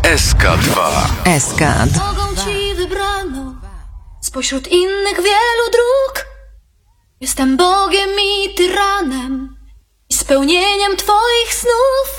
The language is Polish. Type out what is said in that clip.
SK2. Drogą ci wybrano spośród innych wielu dróg. Jestem Bogiem i tyranem i spełnieniem twoich snów.